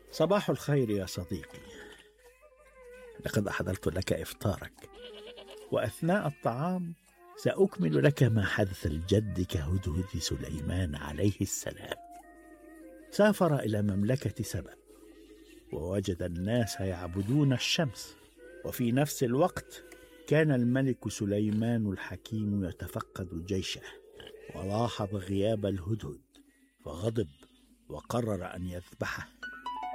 صباح الخير يا صديقي. لقد أحضرت لك إفطارك، وأثناء الطعام سأكمل لك ما حدث لجدك هدهد سليمان عليه السلام. سافر إلى مملكة سبأ، ووجد الناس يعبدون الشمس، وفي نفس الوقت كان الملك سليمان الحكيم يتفقد جيشه، ولاحظ غياب الهدهد فغضب وقرر أن يذبحه.